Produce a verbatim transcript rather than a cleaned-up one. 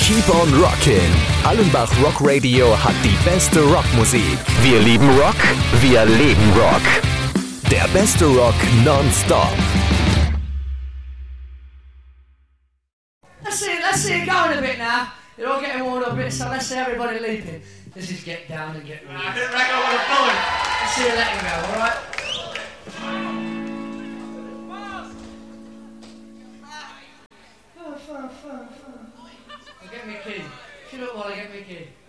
Keep on Rockin'. Allenbach Rock Radio hat die beste Rockmusik. Wir lieben Rock, wir leben Rock. Der beste Rock non-stop. Let's see, let's see it going a bit now. You're all getting warmed up a bit, so let's see everybody leaping. This is get down and get ready. I didn't reckon I was going. Let's see you letting go, alright? Fun, fun, fun, fun. I'll get me a key. If you look while I get me a key.